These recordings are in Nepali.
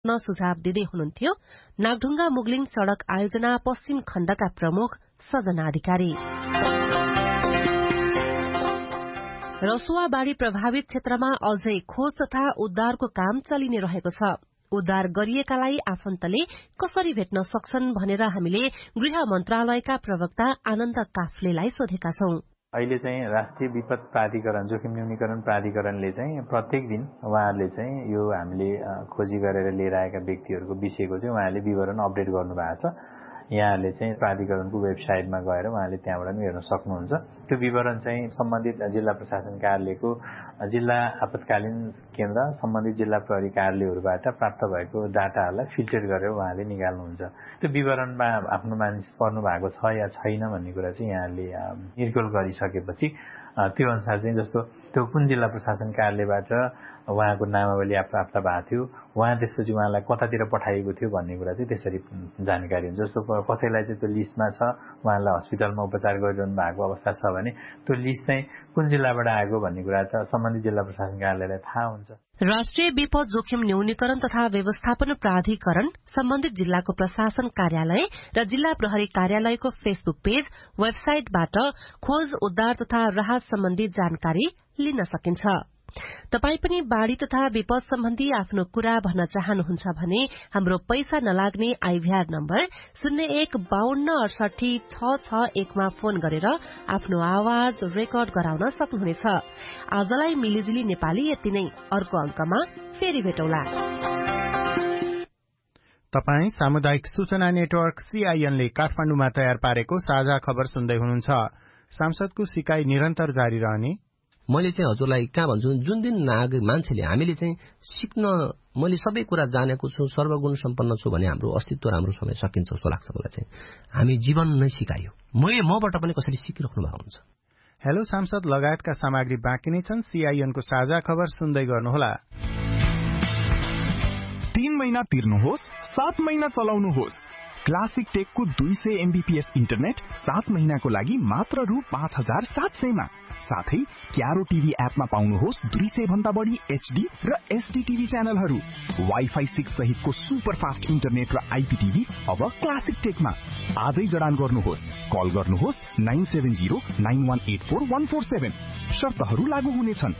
सुझाव दिँदै हुनुहुन्थ्यो नागढुङ्गा मुगलिङ सड़क आयोजना पश्चिम खण्डका प्रमुख सजना अधिकारी। रसुवाबाड़ी प्रभावित क्षेत्रमा अझै खोज तथा उद्धारको काम चलि नै रहेको छ। उद्धार गरिएकालाई आफन्तले कसरी भेट्न सक्छन् भनेर हामीले गृह मन्त्रालयका प्रवक्ता आनन्द काफ्लेलाई सोधेका छौं। अहिले चाहिँ राष्ट्रिय विपद प्राधिकरण जोखिम न्यूनीकरण प्राधिकरणले चाहिँ प्रत्येक दिन उहाँहरूले चाहिँ यो हामीले खोजी गरेर लिएर आएका व्यक्तिहरूको विषयको चाहिँ उहाँहरूले विवरण अपडेट गर्नु भएको छ। यहाँहरूले चाहिँ प्राधिकरणको वेबसाइटमा गएर उहाँले त्यहाँबाट पनि हेर्न सक्नुहुन्छ। त्यो विवरण चाहिँ सम्बन्धित जिल्ला प्रशासन कार्यालयको जिल्ला आपतकालीन केन्द्र सम्बन्धित जिल्ला प्रहरी कार्यालयहरूबाट प्राप्त भएको डाटाहरूलाई फिल्टर गरेर उहाँले निकाल्नुहुन्छ। त्यो विवरणमा आफ्नो मानिस पर्नु भएको छ या छैन भन्ने कुरा चाहिँ यहाँले निर्गोल गरिसकेपछि त्यो अनुसार चाहिँ जस्तो त्यो कुन जिल्ला प्रशासन कार्यालयबाट उहाँको नामावली प्राप्त भएको थियो, उहाँ त्यसपछि उहाँलाई कतातिर पठाइएको थियो भन्ने कुरा चाहिँ त्यसरी जानकारी हुन्छ। जस्तो कसैलाई चाहिँ त्यो लिस्टमा छ, उहाँलाई हस्पिटलमा उपचार गरिरहनु भएको अवस्था छ भने त्यो लिस्ट चाहिँ कुन जिल्लाबाट आएको भन्ने कुरा त सम्बन्धित जिल्ला प्रशासन कार्यालयलाई थाहा हुन्छ। राष्ट्रिय विपद जोखिम न्यूनीकरण तथा व्यवस्थापन प्राधिकरण सम्बन्धित जिल्लाको प्रशासन कार्यालय र जिल्ला प्रहरी कार्यालयको फेसबुक पेज, वेबसाइटबाट खोज उद्धार तथा राहत सम्बन्धी जानकारी लिन सकिन्छ। तपाई पनि बाढ़ी तथा विपद सम्बन्धी आफ्नो कुरा भन्न चाहनुहुन्छ भने हाम्रो पैसा नलाग्ने आईभीआर नम्बर 0152686661 मा फोन गरेर आफ्नो आवाज रेकर्ड गराउन सक्नुहुनेछ। आजलाई मिलिजुली नेपाली यति नै। अर्को अंकमा फेरि भेटौला। तपाई सामुदायिक सूचना नेटवर्क CIN ले काठमाडौँमा तयार पारेको साझा खबर सुन्दै हुनुहुन्छ। सांसदको सिकाइ निरन्तर जारी रहने। मैले चाहिँ हजुरलाई कहाँ भन्छु, जुन दिन मान्छेले हामीले चाहिँ सिक्न मैले सबै कुरा जानेको छु, सर्वगुण सम्पन्न छु भने हाम्रो अस्तित्व राम्रो समय सकिन्छ जस्तो लाग्छ मलाई चाहिँ। हामी जीवन नै सिकायो, मबाट पनि कसरी सिकिराख्नु भएको हुन्छ। हेलो सांसद लगायतका सामग्री बाँकी नै छन्। CIN को साझा खबर सुन्दै गर्नुहोला। 3 महिना तिर्नुहोस्, 7 महिना चलाउनुहोस्। क्लासिक टेकको 200 MBPS इन्टरनेट 7 महिनाको लागि मात्र रु 5700 मा। साथै क्यारो टिभी एपमा पाउनुहोस् 200 भन्दा बढी HD र SD टिभी च्यानलहरू। वाइफाई 6 सहितको सुपर फास्ट इन्टरनेट र IPTV अब क्लासिक टेकमा। आजै जडान गर्नुहोस्। कल गर्नुहोस् 9709184147। शर्तहरू लागू हुनेछन्।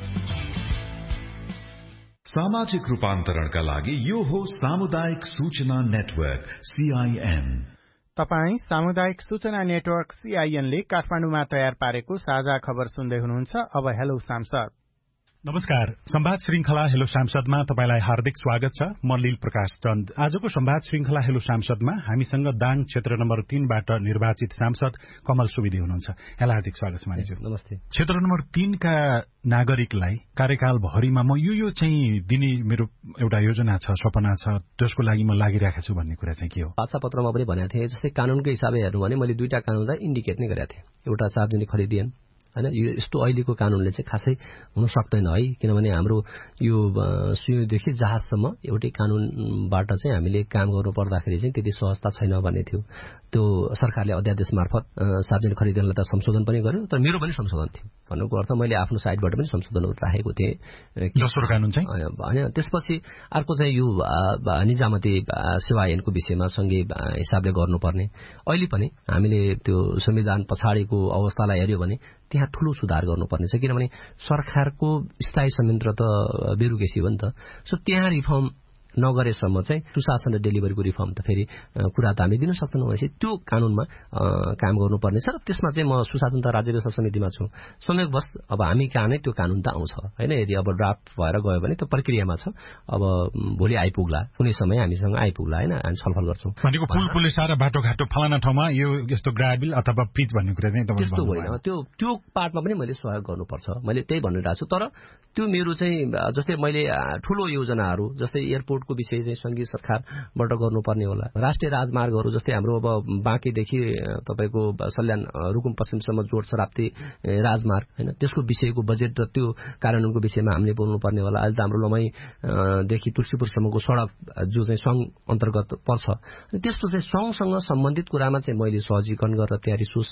सामाजिक रूपान्तरणका लागि यो हो सामुदायिक सूचना नेटवर्क CIN। तपाई सामुदायिक सूचना नेटवर्क CIN ले काठमाडौँमा तयार पारेको साझा खबर सुन्दै हुनुहुन्छ। अब हेलो सांसद। नमस्कार। संवाद श्रृंखला हेलो सांसदमा तपाईलाई हार्दिक स्वागत छ। म लील प्रकाश चन्द। आजको संवाद श्रृंखला हेलो सांसदमा हामीसँग दाङ क्षेत्र नम्बर 3 बाट निर्वाचित सांसद कमल सुवेदी हुनुहुन्छ। यहाँलाई हार्दिक स्वागत छ मानिसज्यू। नमस्ते। क्षेत्र नम्बर 3 का नागरिकलाई कार्यकाल भरिमा म यो चाहिँ दिने मेरो एउटा योजना छ, सपना छ, त्यसको लागि म लागिरहेको छु भन्ने कुरा चाहिँ के हो? वाचा पत्रमा पनि भनेको थिएँ। जस्तै कानूनको हिसाबले हेर्नु भने मैले 2टा कानूनलाई इन्डिकेट नै गरेको थिएँ। एउटा सार्वजनिक खरिद ऐन हैन, यो यस्तो अहिलेको कानूनले चाहिँ खासै हुन सक्दैन है, किनभने हाम्रो यो सुयुदेखि जहाजसम्म एउटै कानूनबाट चाहिँ हामीले काम गर्नु पर्दाखेरि चाहिँ त्यति सहजता छैन भन्ने थियो। त्यो सरकारले अध्यादेश मार्फत सार्वजनिक खरिद ऐनलाई त संशोधन पनि गर्यो, तर मेरो पनि संशोधन थियो। भन्नुको अर्थ मैले आफ्नो साइडबाट पनि संशोधनहरू राखेको थिएँ। दोस्रो कानून चाहिँ हैन। त्यसपछि अर्को चाहिँ यो निजामती सेवा ऐनको विषयमा सँगै हिसाबले गर्नुपर्ने। अहिले पनि हामीले त्यो संविधान पछाडिको अवस्थालाई हेर्यो भने त्यहाँ ठूलो सुधार गर्नुपर्ने छ, किनभने सरकारको स्थायी संयन्त्र त ब्युरोक्रेसी हो नि त। सो त्यहाँ रिफर्म नगरेसम्म चाहिँ सुशासन र डेलिभरीको रिफर्म त फेरि कुरा त हामी दिन सक्दैनौँ। भनेपछि त्यो कानूनमा काम गर्नुपर्ने छ र त्यसमा चाहिँ म सुशासन त राज्य व्यवस्था समितिमा छु। संयोगवश अब हामी कहाँ नै त्यो कानून त आउँछ हैन। यदि अब ड्राफ्ट भएर गयो भने त्यो प्रक्रियामा छ। अब भोलि आइपुग्ला, कुनै समय हामीसँग आइपुग्ला हैन, हामी छलफल गर्छौं। भनेको पुल पुलिसा र बाटोघाटो फलाना ठाउँमा यो यस्तो ग्राभल अथवा पिच भन्ने कुरा चाहिँ तपाईले त्यस्तो होइन। त्यो पार्टमा पनि मैले सहयोग गर्नुपर्छ, मैले त्यही भनिरहेको छु। तर त्यो मेरो चाहिँ जस्तै मैले ठूलो योजनाहरू जस्तै एयरपोर्टको विषय चाहिँ संघीय सरकारबाट गर्नुपर्ने होला। राष्ट्रिय राजमार्गहरू जस्तै हाम्रो अब बाँकीदेखि तपाईको सल्यान रुकुम पश्चिमसम्म जोड्छ राप्ती राजमार्ग हैन, त्यसको विषयको बजेट र त्यो कानूनको विषयमा हामीले बोल्नुपर्ने होला। अहिले त हाम्रो लमाईदेखि तुलसीपुरसम्मको सडक जो चाहिँ संघ अन्तर्गत पर्छ, त्यस्तो चाहिँ संघसँग सम्बन्धित कुरामा चाहिँ मैले सहजीकरण गरेर त्यहाँ रिसोर्स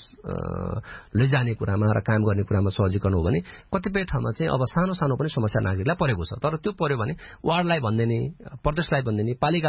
लैजाने कुरामा र काम गर्ने कुरामा सहजीकरण हो भने कतिपय ठाउँमा चाहिँ अब सानो सानो पनि समस्या नागरिकलाई परेको छ। तर त्यो पर्यो भने वार्डलाई भन्दै नै प्रदेशलाई भन्ने नि पालिका